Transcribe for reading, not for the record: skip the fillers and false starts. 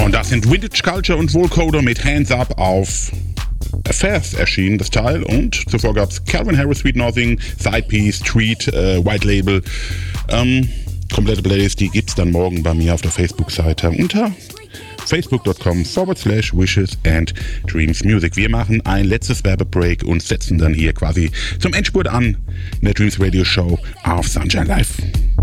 Und das sind Vintage Culture und Vocoder mit Hands Up auf Affairs erschienen, das Teil. Und zuvor gab es Calvin Harris, Sweet Nothing, Side Piece, Street, White Label. Komplette Playlist, die gibt's dann morgen bei mir auf der Facebook-Seite unter facebook.com/Wishes and Dreams Music. Wir machen ein letztes Werbebreak und setzen dann hier quasi zum Endspurt an in der Dreams Radio Show auf Sunshine Live.